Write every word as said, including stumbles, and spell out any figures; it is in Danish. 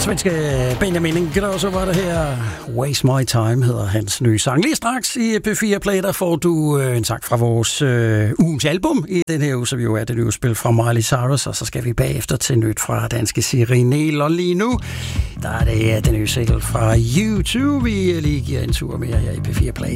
Svenske Benjamin Ingrosso var det her. Waste My Time hedder hans nye sang. Lige straks i P fire Play, der får du øh, en sang fra vores øh, ugens album i den her uge, som jo er det nye spil fra Miley Cyrus, og så skal vi bagefter til nyt fra danske Siri Niel. Og lige nu, der er det den nye single fra U to, vi lige giver en tur mere her i P fire Play.